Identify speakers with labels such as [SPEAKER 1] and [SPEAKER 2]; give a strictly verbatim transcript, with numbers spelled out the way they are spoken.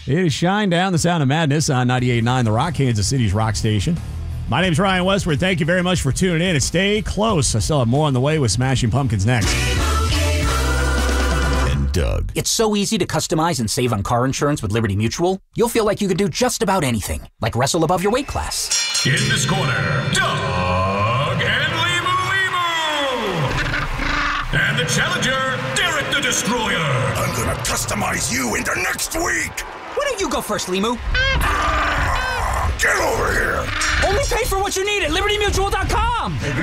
[SPEAKER 1] It is Shine Down, the Sound of Madness on ninety-eight point nine The Rock, Kansas City's rock station. My name's Ryan Westward. Thank you very much for tuning in and stay close. I still have more on the way with Smashing Pumpkins next. And Doug.
[SPEAKER 2] It's so easy to customize and save on car insurance with Liberty Mutual. You'll feel like you could do just about anything, like wrestle above your weight class.
[SPEAKER 3] In this corner, Doug and Limu Limu. And the challenger, Derek the Destroyer.
[SPEAKER 4] I'm gonna customize you into next week.
[SPEAKER 2] Why don't you go first, Limu?
[SPEAKER 4] Get over here.
[SPEAKER 2] Only pay for what you need at liberty mutual dot com.